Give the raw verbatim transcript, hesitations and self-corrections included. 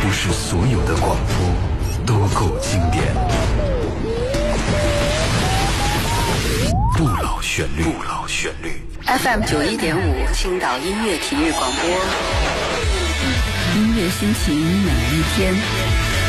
不是所有的广播都够经典。不老旋律，不老旋律。 F M 九一点五，青岛音乐体育广播，音乐心情每一天。